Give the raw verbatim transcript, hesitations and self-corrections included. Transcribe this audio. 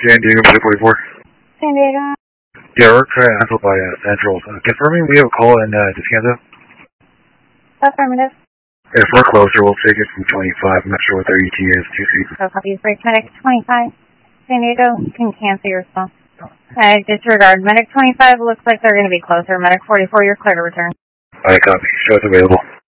San Diego forty-four. San Diego. Yeah, we're trying to by uh, Central. Uh, confirming we have a call in uh, Descanso. Affirmative. If we're closer, we'll take it from twenty-five. I'm not sure what their E T is. Two seats. So copy. Break medic twenty-five. San Diego, you can cancel your response. Uh, disregard. Medic twenty-five looks like they're going to be closer. Medic forty-four, you're clear to return. Alright, copy. Show it's available.